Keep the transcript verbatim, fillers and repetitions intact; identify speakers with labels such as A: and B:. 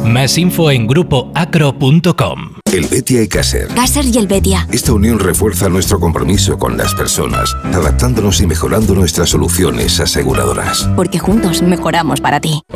A: Más info en grupo acro punto com.
B: El Betia y Caser.
C: Caser y el Betia.
B: Esta unión refuerza nuestro compromiso con las personas, adaptándonos y mejorando nuestras soluciones aseguradoras.
C: Porque juntos mejoramos para ti.